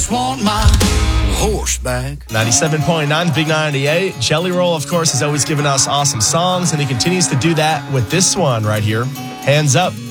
just want my horse back. 97.9, Big 98. Jelly Roll, of course, has always given us awesome songs, and he continues to do that with this one right here, Hands Up.